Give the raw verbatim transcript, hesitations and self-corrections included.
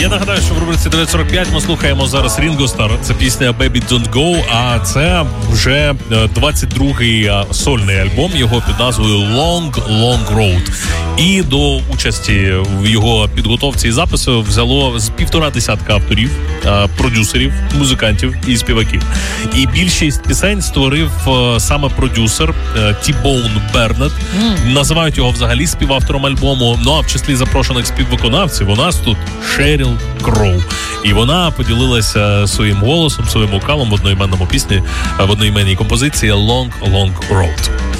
Я нагадаю, що в рубриці дев'ять сорок п'ять ми слухаємо зараз Рінго Стар. Це пісня «Baby Don't Go», а це вже двадцять другий сольний альбом його під назвою «Long, Long Road». І до участі в його підготовці і запису взяло з півтора десятка авторів, продюсерів, музикантів і співаків. І більшість пісень створив саме продюсер T-Bone Burnett. Mm. Називають його взагалі співавтором альбому. Ну а в числі запрошених співвиконавців у нас тут Шеріл Кроу. І вона поділилася своїм голосом, своїм вокалом в одноіменному пісні, в одноіменній композиції «Long, Long Road».